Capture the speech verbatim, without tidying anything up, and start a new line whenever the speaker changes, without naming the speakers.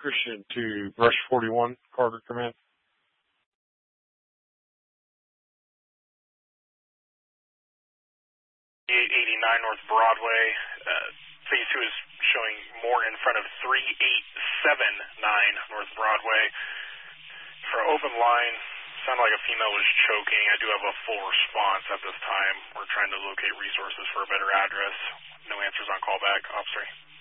Christian to Rush forty-one, Carter Command.
eight eighty-nine North Broadway. Uh, phase two is showing more in front of three eight seven nine North Broadway. For open line, sounded like a female was choking. I do have a full response at this time. We're trying to locate resources for a better address. No answers on callback. Ops three.